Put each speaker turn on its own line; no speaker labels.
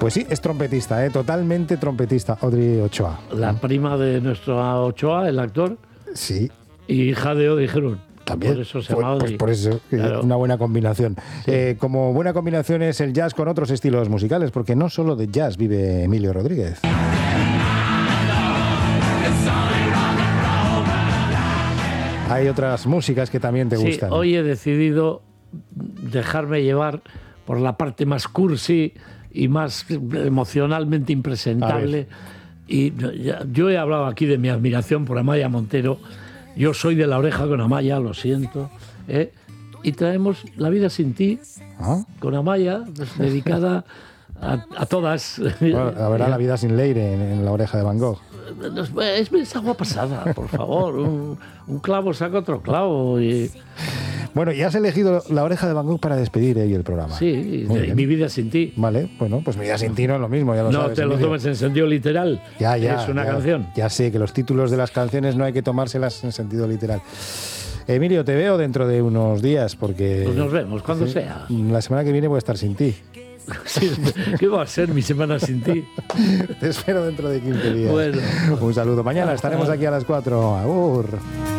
Pues sí, es trompetista, totalmente trompetista, Audrey Ochoa.
La prima de nuestro Ochoa, el actor,
Sí.
y Jadeo dijeron.
También.
Por eso se llama Audrey.
Pues por eso,
Claro.
una buena combinación.
Sí.
Como buena combinación es el jazz con otros estilos musicales, porque no solo de jazz vive Emilio Rodríguez. Hay otras músicas que también te gustan.
Hoy he decidido dejarme llevar por la parte más cursi y más emocionalmente impresentable. Y yo he hablado aquí de mi admiración por Amaya Montero. Yo soy de La Oreja con Amaya, lo siento. Y traemos La vida sin ti, con Amaya, pues, dedicada a todas.
Bueno, la verdad, La vida sin Leire en La Oreja de Van Gogh.
Es agua pasada, por favor. Un clavo saca otro clavo.
Bueno, y has elegido La Oreja de Van Gogh para despedir el programa.
Sí, Mi vida sin ti.
Vale, bueno, pues Mi vida sin ti no es lo mismo, ya lo sabes.
No te lo
Emilio.
tomes en sentido literal.
Ya,
es una canción.
Ya sé que los títulos de las canciones no hay que tomárselas en sentido literal. Emilio, te veo dentro de unos días porque...
Pues nos vemos, cuando sea.
La semana que viene voy a estar sin ti.
Sí, ¿qué va a ser mi semana sin ti?
Te espero dentro de 15 días.
Bueno.
Un saludo. Mañana estaremos aquí a las 4. Agur.